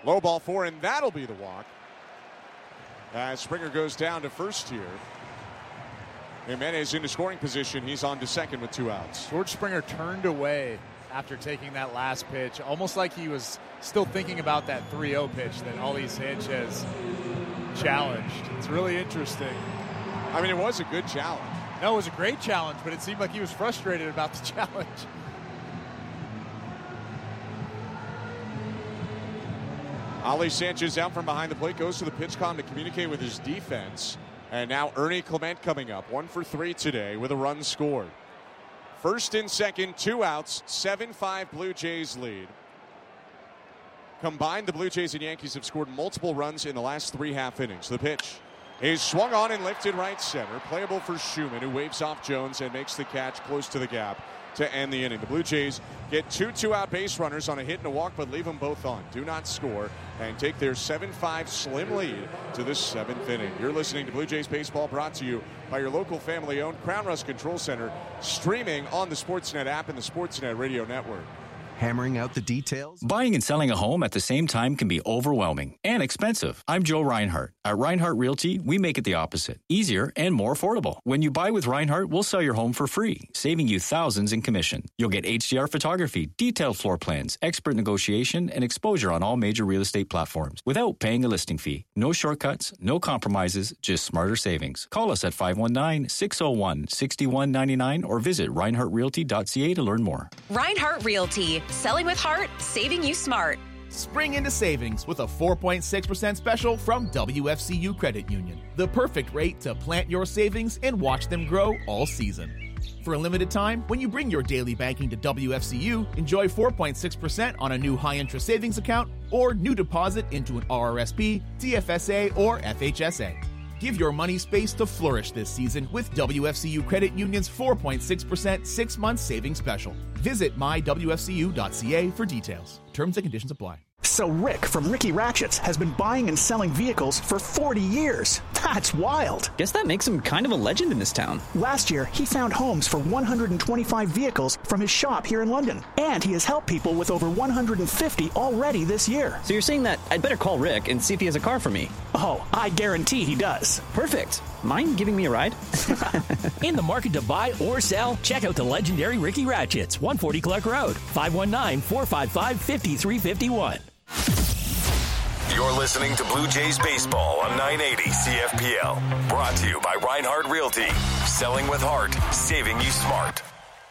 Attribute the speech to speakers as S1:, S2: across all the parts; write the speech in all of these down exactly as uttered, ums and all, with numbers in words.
S1: Low ball four, and that'll be the walk. As Springer goes down to first here. Jimenez into scoring position. He's on to second with two outs.
S2: George Springer turned away after taking that last pitch, almost like he was still thinking about that three oh pitch that Ollie's Hinch has challenged. It's really interesting.
S1: I mean, it was a good challenge.
S2: No, it was a great challenge, but it seemed like he was frustrated about the challenge.
S1: Ali Sanchez out from behind the plate, goes to the pitch column to communicate with his defense. And now Ernie Clement coming up, one for three today with a run scored. First and second, two outs, seven five Blue Jays lead. Combined, the Blue Jays and Yankees have scored multiple runs in the last three half innings. The pitch is swung on and lifted right center. Playable for Schumann, who waves off Jones and makes the catch close to the gap to end the inning. The Blue Jays get two two-out base runners on a hit and a walk, but leave them both on. Do not score and take their seven five slim lead to the seventh inning. You're listening to Blue Jays Baseball, brought to you by your local family-owned Crown Rust Control Center, streaming on the Sportsnet app and the Sportsnet Radio Network.
S3: Hammering out the details?
S4: Buying and selling a home at the same time can be overwhelming and expensive. I'm Joe Reinhardt. At Reinhardt Realty, we make it the opposite. Easier and more affordable. When you buy with Reinhardt, we'll sell your home for free, saving you thousands in commission. You'll get H D R photography, detailed floor plans, expert negotiation, and exposure on all major real estate platforms without paying a listing fee. No shortcuts, no compromises, just smarter savings. Call us at five one nine, six oh one, six one nine nine or visit reinhardt realty dot c a to learn more.
S5: Reinhardt Realty. Selling with heart, saving you smart.
S6: Spring into savings with a four point six percent special from W F C U Credit Union. The perfect rate to plant your savings and watch them grow all season. For a limited time, when you bring your daily banking to W F C U, enjoy four point six percent on a new high-interest savings account or new deposit into an R R S P, T F S A, or F H S A. Give your money space to flourish this season with W F C U Credit Union's four point six percent six-month savings special. Visit my w f c u dot c a for details. Terms and conditions apply.
S7: So Rick from Ricky Ratchets has been buying and selling vehicles for forty years. That's wild.
S8: Guess that makes him kind of a legend in this town.
S7: Last year, he found homes for one hundred twenty-five vehicles from his shop here in London. And he has helped people with over one hundred fifty already this year.
S8: So you're saying that I'd better call Rick and see if he has a car for me?
S7: Oh, I guarantee he does.
S8: Perfect. Mind giving me a ride?
S9: In the market to buy or sell? Check out the legendary Ricky Ratchets, one forty Clark Road, five one nine, four five five, five three five one.
S10: You're listening to Blue Jays Baseball on nine eighty C F P L. Brought to you by Reinhardt Realty. Selling with heart, saving you smart.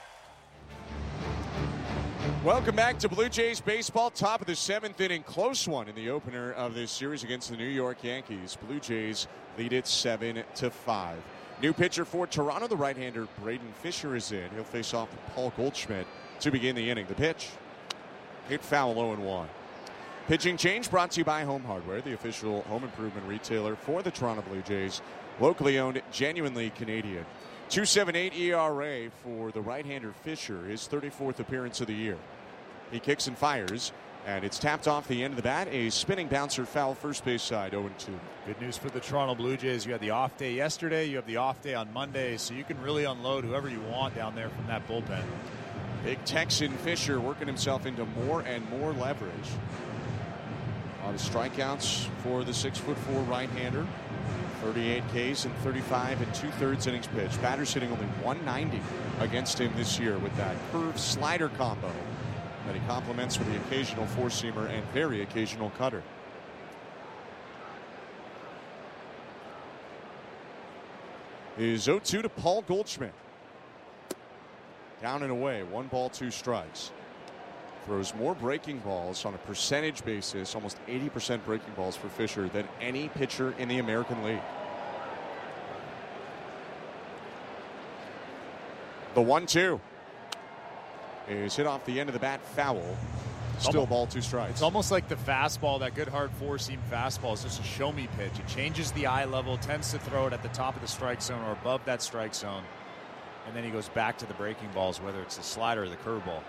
S1: Welcome back to Blue Jays Baseball. Top of the seventh inning. Close one in the opener of this series against the New York Yankees. Blue Jays lead it seven to five. New pitcher for Toronto, the right-hander Braden Fisher is in. He'll face off with Paul Goldschmidt to begin the inning. The pitch hit foul, oh and one. Pitching change brought to you by Home Hardware, the official home improvement retailer for the Toronto Blue Jays. Locally owned, genuinely Canadian. two point seven eight E R A for the right-hander Fisher, his thirty-fourth appearance of the year. He kicks and fires, and it's tapped off the end of the bat. A spinning bouncer foul first base side, oh and two.
S2: Good news for the Toronto Blue Jays. You had the off day yesterday. You have the off day on Monday, so you can really unload whoever you want down there from that bullpen.
S1: Big Texan Fisher working himself into more and more leverage. A lot of strikeouts for the six foot four right-hander. thirty-eight Ks and thirty-five and two-thirds innings pitched. Batter's hitting only one ninety against him this year with that curve slider combo that he complements with the occasional four-seamer and very occasional cutter. Is oh two to Paul Goldschmidt. Down and away, one ball, two strikes. Throws more breaking balls on a percentage basis, almost eighty percent breaking balls for Fisher, than any pitcher in the American League. The one two is hit off the end of the bat, foul. Still ball, two strikes.
S2: It's almost like the fastball, that good hard four-seam fastball is just a show-me pitch. It changes the eye level, tends to throw it at the top of the strike zone or above that strike zone. And then he goes back to the breaking balls, whether it's the slider or the curveball.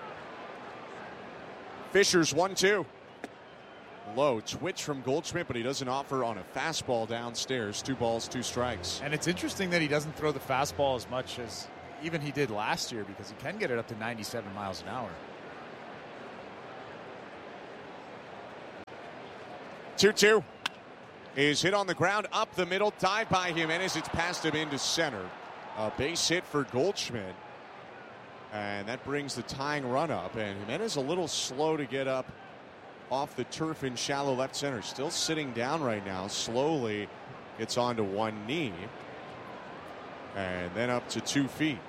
S1: Fisher's one two. Low twitch from Goldschmidt, but he doesn't offer on a fastball downstairs. Two balls, two strikes.
S2: And it's interesting that he doesn't throw the fastball as much as even he did last year, because he can get it up to ninety-seven miles an hour.
S1: two two is hit on the ground up the middle. Dive by Jimenez. It's past him into center. A base hit for Goldschmidt. And that brings the tying run up. And Jimenez a little slow to get up off the turf in shallow left center. Still sitting down right now. Slowly gets onto one knee. And then up to two feet.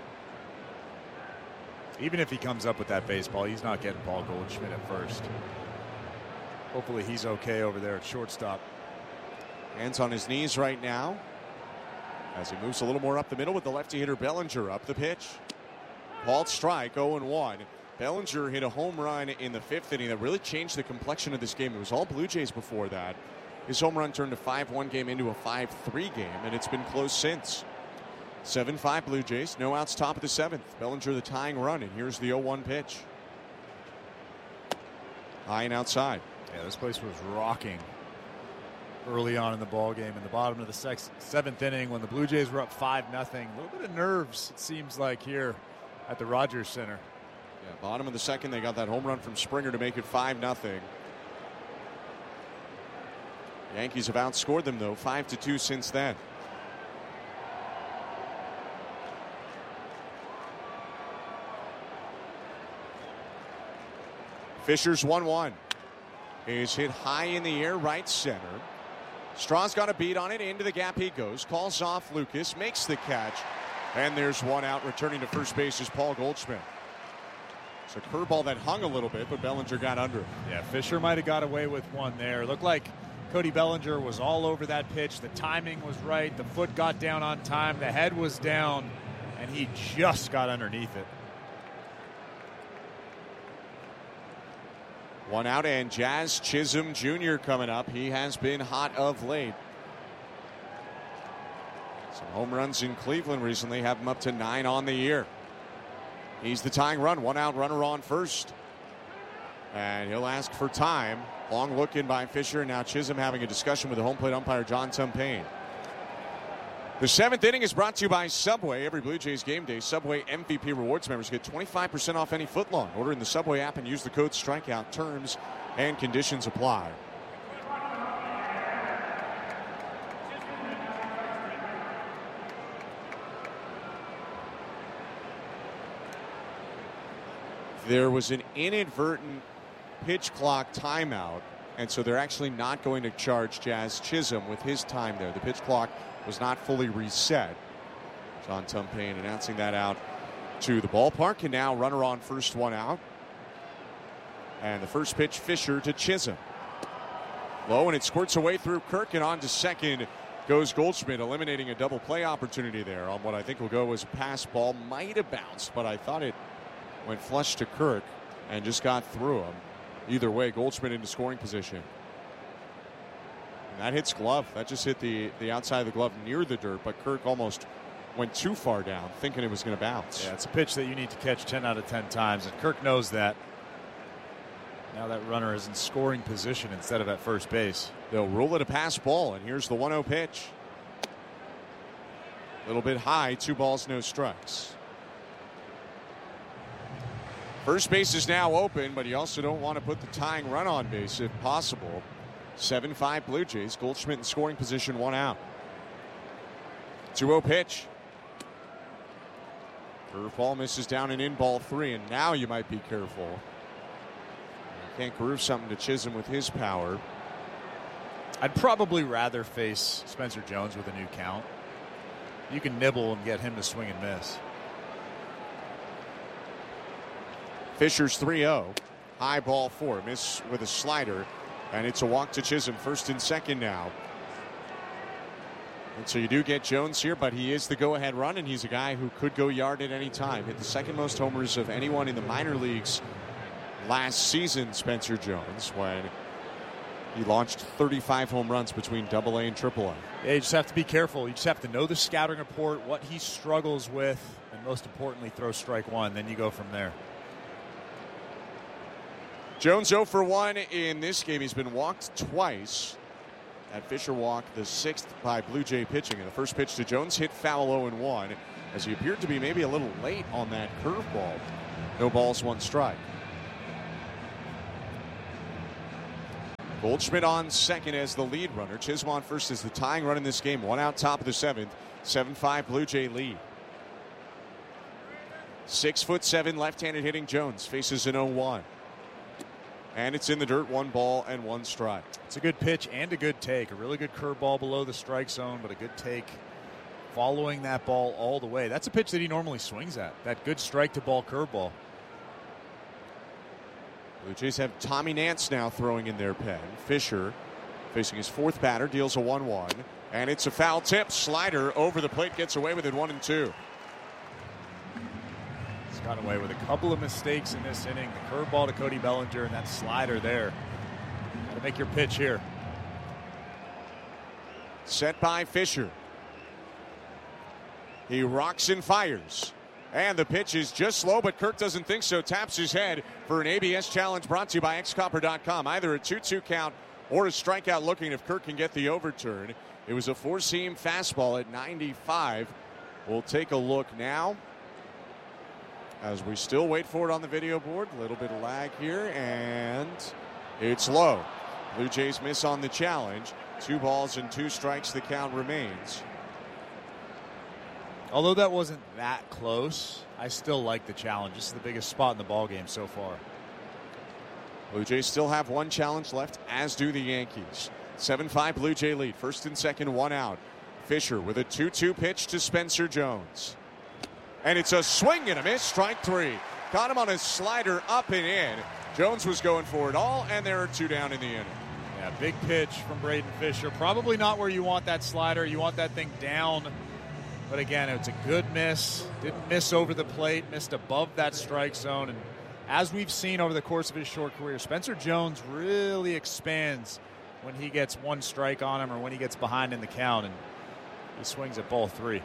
S2: Even if he comes up with that baseball, he's not getting Paul Goldschmidt at first. Hopefully he's okay over there at shortstop.
S1: Hands on his knees right now as he moves a little more up the middle with the lefty hitter Bellinger. Up the pitch. Called strike, oh and one. Bellinger hit a home run in the fifth inning that really changed the complexion of this game. It was all Blue Jays before that. His home run turned a five one game into a five three game, and it's been close since. seven five Blue Jays, no outs, top of the seventh. Bellinger the tying run, and here's the oh one pitch. High and outside.
S2: Yeah, this place was rocking early on in the ball game. In the bottom of the sex, seventh inning, when the Blue Jays were up five nothing, a little bit of nerves, it seems like, here at the Rogers Center.
S1: Yeah, bottom of the second, they got that home run from Springer to make it five nothing. Yankees have outscored them, though, five to two since then. Fisher's one one is hit high in the air, right center. Straw's got a beat on it. Into the gap he goes. Calls off Lucas. Makes the catch. And there's one out. Returning to first base is Paul Goldschmidt. It's a curveball that hung a little bit, but Bellinger got under it.
S2: Yeah, Fisher might have got away with one there. Looked like Cody Bellinger was all over that pitch. The timing was right. The foot got down on time. The head was down, and he just got underneath it.
S1: One out, and Jazz Chisholm Junior coming up. He has been hot of late. Some home runs in Cleveland recently have him up to nine on the year. He's the tying run. One out, runner on first. And he'll ask for time. Long look in by Fisher. Now Chisholm having a discussion with the home plate umpire, John Tumpane. The seventh inning is brought to you by Subway. Every Blue Jays game day, Subway M V P Rewards members get twenty-five percent off any footlong. Order in the Subway app and use the code STRIKEOUT. Terms and conditions apply. There was an inadvertent pitch clock timeout, and so they're actually not going to charge Jazz Chisholm with his time there. The pitch clock was not fully reset. John Tumpane announcing that out to the ballpark, and now runner on first, one out. And the first pitch, Fisher to Chisholm. Low, and it squirts away through Kirk, and on to second goes Goldschmidt, eliminating a double play opportunity there on what I think will go as a pass ball. Might have bounced, but I thought it went flush to Kirk and just got through him. Either way, Goldschmidt into scoring position. And that hits glove. That just hit the, the outside of the glove near the dirt, but Kirk almost went too far down, thinking it was going to bounce.
S2: Yeah, it's a pitch that you need to catch ten out of ten times, and Kirk knows that. Now that runner is in scoring position instead of at first base.
S1: They'll rule it a pass ball, and here's the one oh pitch. A little bit high, two balls, no strikes. First base is now open, but you also don't want to put the tying run on base if possible. seven five Blue Jays. Goldschmidt in scoring position, one out. two oh pitch. Curveball misses down and in, ball three, and now you might be careful. You can't groove something to Chisholm with his power.
S2: I'd probably rather face Spencer Jones with a new count. You can nibble and get him to swing and miss.
S1: Fisher's three oh. High ball four. Miss with a slider. And it's a walk to Chisholm. First and second now. And so you do get Jones here, but he is the go-ahead run, and he's a guy who could go yard at any time. Hit the second most homers of anyone in the minor leagues last season, Spencer Jones, when he launched thirty-five home runs between double A and triple A.
S2: Yeah, you just have to be careful. You just have to know the scouting report, what he struggles with, and most importantly, throw strike one. Then you go from there.
S1: Jones oh for one in this game. He's been walked twice. That Fisher walk, the sixth by Blue Jay pitching. And the first pitch to Jones hit foul oh and one as he appeared to be maybe a little late on that curveball. No balls, one strike. Goldschmidt on second as the lead runner. Chisholm on first as the tying run in this game. One out top of the seventh. seven five Blue Jay lead. Six foot seven left-handed hitting Jones faces an oh one. And it's in the dirt, one ball and one strike.
S2: It's a good pitch and a good take. A really good curveball below the strike zone, but a good take following that ball all the way. That's a pitch that he normally swings at. That good strike to ball curveball.
S1: Blue Jays have Tommy Nance now throwing in their pen. Fisher facing his fourth batter, deals a one one. And it's a foul tip. Slider over the plate, gets away with it, one and two.
S2: He's gotten away with a couple of mistakes in this inning. The curveball to Cody Bellinger and that slider there. Got to make your pitch here.
S1: Set by Fisher. He rocks and fires. And the pitch is just slow, but Kirk doesn't think so. Taps his head for an A B S challenge brought to you by X Copper dot com. Either a two two count or a strikeout looking if Kirk can get the overturn. It was a four-seam fastball at ninety-five. We'll take a look now as we still wait for it on the video board. A little bit of lag here, and it's low. Blue Jays miss on the challenge. Two balls and two strikes, the count remains.
S2: Although that wasn't that close, I still like the challenge. This is the biggest spot in the ballgame so far.
S1: Blue Jays still have one challenge left, as do the Yankees. seven five Blue Jay lead. First and second, one out. Fisher with a two two pitch to Spencer Jones. And it's a swing and a miss, strike three. Got him on his slider up and in. Jones was going for it all, and there are two down in the inning.
S2: Yeah, big pitch from Braden Fisher. Probably not where you want that slider. You want that thing down. But again, it's a good miss. Didn't miss over the plate, missed above that strike zone. And as we've seen over the course of his short career, Spencer Jones really expands when he gets one strike on him or when he gets behind in the count. And he swings at ball three.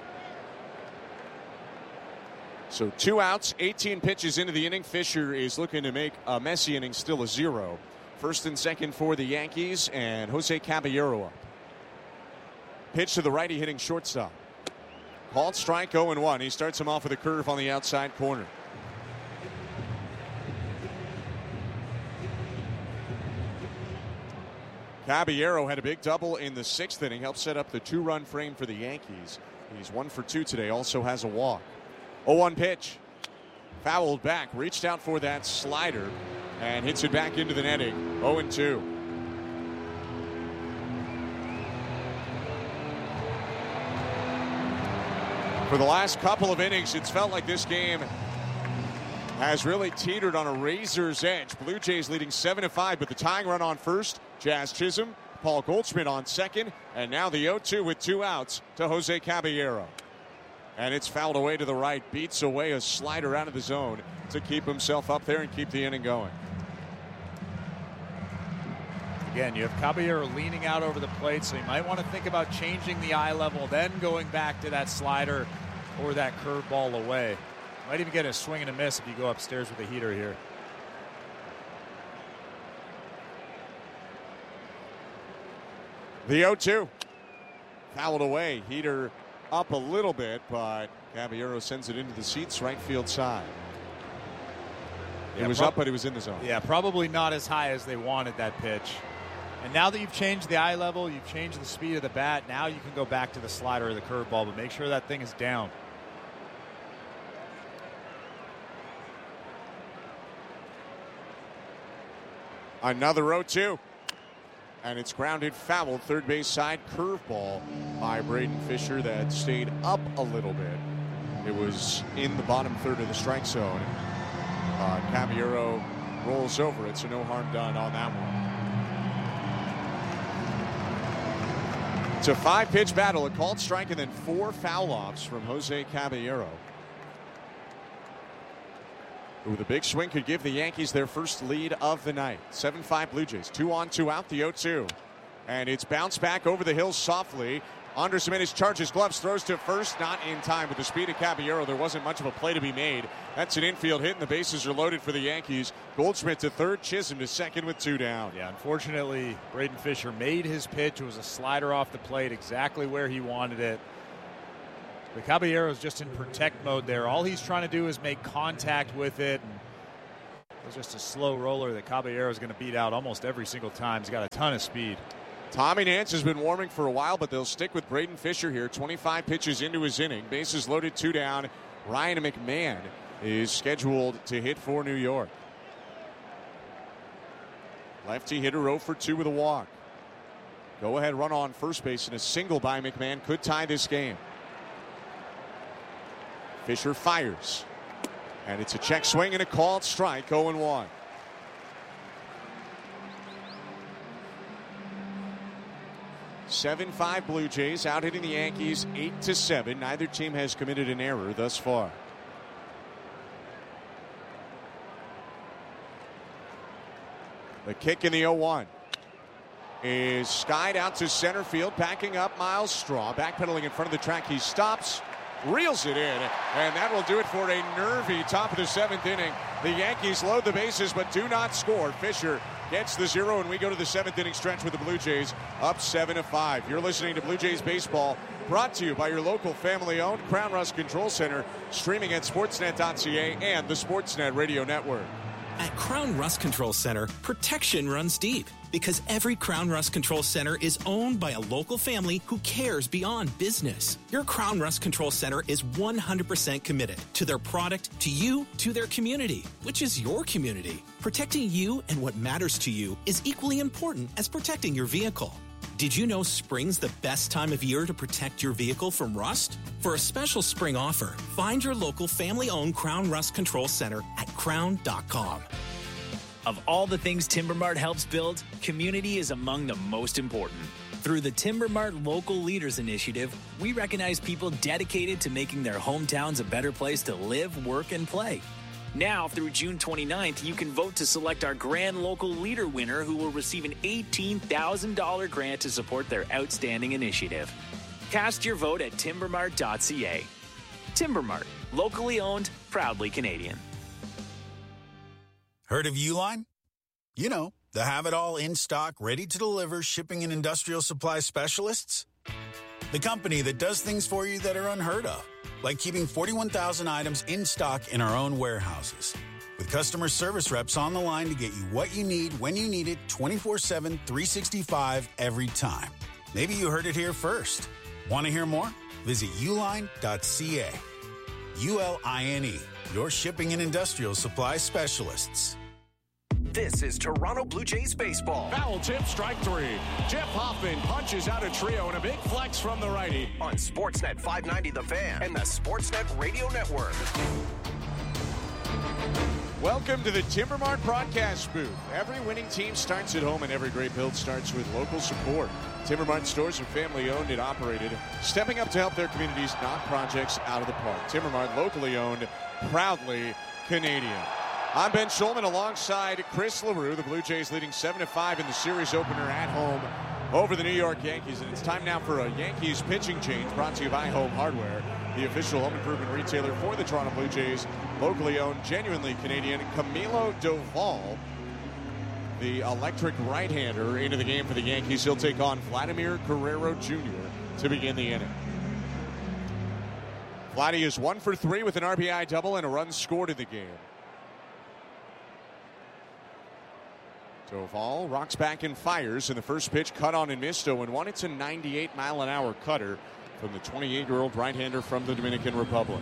S1: So two outs, eighteen pitches into the inning. Fisher is looking to make a messy inning still a zero. First and second for the Yankees, and Jose Caballero up. Pitch to the righty hitting shortstop. Called strike oh and one. He starts him off with a curve on the outside corner. Caballero had a big double in the sixth inning, helped set up the two-run frame for the Yankees. He's one for two today, also has a walk. oh one pitch. Fouled back, reached out for that slider, and hits it back into the netting. oh and two. For the last couple of innings, it's felt like this game has really teetered on a razor's edge. Blue Jays leading seven to five, but the tying run on first, Jazz Chisholm, Paul Goldschmidt on second, and now the oh two with two outs to Jose Caballero. And it's fouled away to the right, beats away a slider out of the zone to keep himself up there and keep the inning going.
S2: Again, you have Caballero leaning out over the plate, so you might want to think about changing the eye level, then going back to that slider or that curveball away. Might even get a swing and a miss if you go upstairs with a heater here.
S1: The oh two. Fouled away. Heater up a little bit, but Caballero sends it into the seats, right field side. It
S2: yeah,
S1: was
S2: prob-
S1: up, but it was in the zone.
S2: Yeah, probably not as high as they wanted that pitch. And now that you've changed the eye level, you've changed the speed of the bat, now you can go back to the slider or the curveball, but make sure that thing is down.
S1: Another oh two. And it's grounded foul, third base side curveball by Braden Fisher that stayed up a little bit. It was in the bottom third of the strike zone. Uh, Caballero rolls over it, so no harm done on that one. It's a five-pitch battle, a called strike, and then four foul-offs from Jose Caballero. Ooh, the big swing could give the Yankees their first lead of the night. seven five Blue Jays. Two on, two out, the oh two. And it's bounced back over the hills softly. Andres Gimenez charges gloves, throws to first, not in time. With the speed of Caballero, there wasn't much of a play to be made. That's an infield hit, and the bases are loaded for the Yankees. Goldschmidt to third, Chisholm to second with two down.
S2: Yeah, unfortunately, Braden Fisher made his pitch. It was a slider off the plate, exactly where he wanted it. But Caballero's just in protect mode there. All he's trying to do is make contact with it. And It's just a slow roller that Caballero is going to beat out almost every single time. He's got a ton of speed.
S1: Tommy Nance has been warming for a while, but they'll stick with Braden Fisher here. twenty-five pitches into his inning. Bases loaded, two down. Ryan McMahon is scheduled to hit for New York. Lefty hitter oh for two with a walk. Go ahead run on first base, and a single by McMahon could tie this game. Fisher fires. And it's a check swing and a called strike, oh and one. seven five Blue Jays out hitting the Yankees eight to seven. Neither team has committed an error thus far. The kick in the oh one is skied out to center field, backing up Miles Straw, backpedaling in front of the track. He stops, reels it in, and that will do it for a nervy top of the seventh inning. The Yankees load the bases but do not score. Fisher gets the zero, and we go to the seventh inning stretch with the Blue Jays up seven to five. You're listening to Blue Jays Baseball, brought to you by your local family-owned Crown Rust Control Center, streaming at sportsnet dot c a and the Sportsnet Radio Network.
S11: At Crown Rust Control Center, protection runs deep because every Crown Rust Control Center is owned by a local family who cares beyond business. Your Crown Rust Control Center is one hundred percent committed to their product, to you, to their community, which is your community. Protecting you and what matters to you is equally important as protecting your vehicle. Did you know spring's the best time of year to protect your vehicle from rust? For a special spring offer, find your local family-owned Crown Rust Control Center at crown dot com.
S12: Of all the things Timber Mart helps build, community is among the most important. Through the Timber Mart Local Leaders Initiative, we recognize people dedicated to making their hometowns a better place to live, work, and play. Now, through June twenty-ninth, you can vote to select our Grand Local Leader winner, who will receive an eighteen thousand dollars grant to support their outstanding initiative. Cast your vote at timber mart dot c a. Timber Mart, locally owned, proudly Canadian.
S13: Heard of Uline? You know, the have-it-all in-stock, ready-to-deliver shipping and industrial supply specialists. The company that does things for you that are unheard of, like keeping forty-one thousand items in stock in our own warehouses. With customer service reps on the line to get you what you need when you need it twenty-four seven, three sixty-five every time. Maybe you heard it here first. Want to hear more? Visit uline dot c a. U L I N E, your shipping and industrial supply specialists.
S3: This is Toronto Blue Jays baseball.
S1: Foul tip, strike three. Jeff Hoffman punches out a trio and a big flex from the righty.
S3: On Sportsnet five ninety The Fan and the Sportsnet Radio Network.
S1: Welcome to the Timber Mart broadcast booth. Every winning team starts at home, and every great build starts with local support. Timber Mart stores are family owned and operated, stepping up to help their communities knock projects out of the park. Timber Mart, locally owned, proudly Canadian. I'm Ben Schulman alongside Chris LaRue. The Blue Jays leading seven to five in the series opener at home over the New York Yankees. And it's time now for a Yankees pitching change, brought to you by Home Hardware, the official home improvement retailer for the Toronto Blue Jays. Locally owned, genuinely Canadian, Camilo Doval, the electric right-hander, into the game for the Yankees. He'll take on Vladimir Guerrero Junior to begin the inning. Vladdy is one for three with an R B I double and a run scored in the game. Doval rocks back and fires, and the first pitch cut on and missed. oh and one. It's a ninety-eight mile an hour cutter from the twenty-eight-year-old right-hander from the Dominican Republic.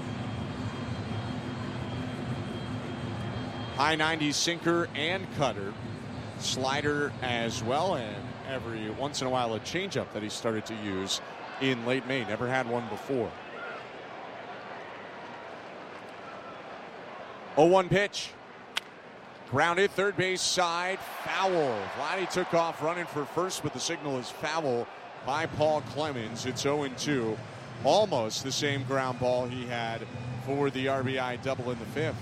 S1: High nineties sinker and cutter, slider as well, and every once in a while a changeup that he started to use in late May. Never had one before. oh one pitch. Grounded, third base side, foul. Vladdy took off running for first, but the signal is foul by Paul Clemens. It's oh and two. Almost the same ground ball he had for the R B I double in the fifth.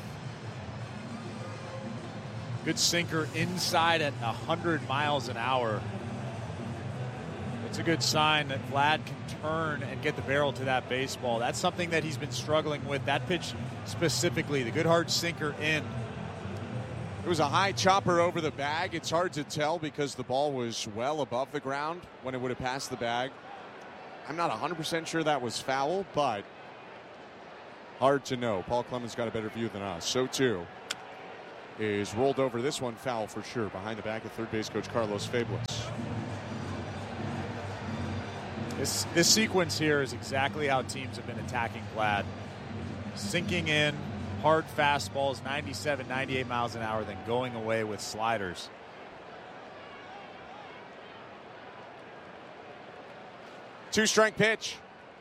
S2: Good sinker inside at one hundred miles an hour. It's a good sign that Vlad can turn and get the barrel to that baseball. That's something that he's been struggling with. That pitch specifically, the good hard sinker in.
S1: It was a high chopper over the bag. It's hard to tell because the ball was well above the ground when it would have passed the bag. I'm not one hundred percent sure that was foul, but hard to know. Paul Clemens got a better view than us. So too is rolled over. This one foul for sure. Behind the back of third base coach Carlos Fabulous.
S2: This, this sequence here is exactly how teams have been attacking Vlad. Sinking in, hard fastballs, ninety-seven, ninety-eight miles an hour, then going away with sliders.
S1: Two-strike pitch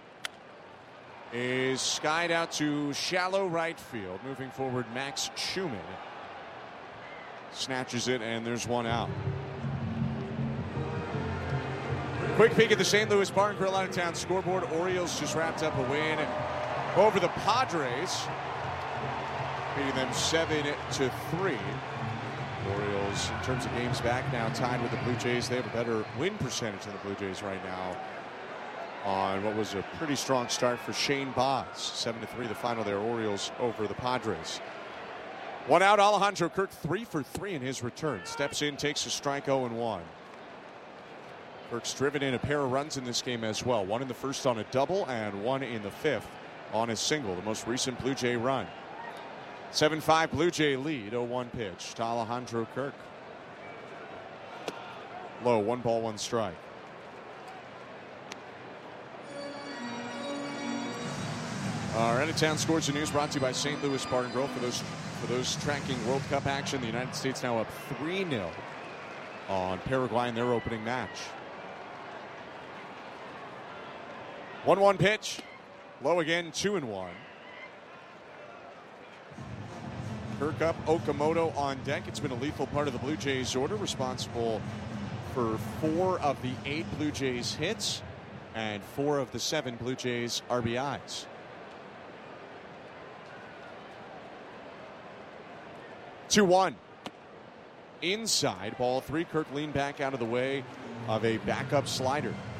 S1: is skied out to shallow right field. Moving forward, Max Schumann snatches it, and there's one out. Quick peek at the Saint Louis Bar and Grill out of town scoreboard. Orioles just wrapped up a win over the Padres, beating them seven to three. Orioles, in terms of games back, now tied with the Blue Jays. They have a better win percentage than the Blue Jays right now on what was a pretty strong start for Shane Baz. seven to three the final there, Orioles over the Padres. One out, Alejandro Kirk, three for three in his return. Steps in, takes a strike, oh and one. Kirk's driven in a pair of runs in this game as well. One in the first on a double and one in the fifth on a single, the most recent Blue Jay run. seven five Blue Jay lead, oh one pitch to Alejandro Kirk. Low, one ball, one strike. Our out-of-town scores and news brought to you by Saint Louis Bar and Grill. For those for those tracking World Cup action, the United States now up three nil on Paraguay in their opening match. one one pitch. Low again, two and one. Kirk up, Okamoto on deck. It's been a lethal part of the Blue Jays order, responsible for four of the eight Blue Jays hits and four of the seven Blue Jays R B Is. two one. Inside, ball three. Kirk leaned back out of the way of a backup slider.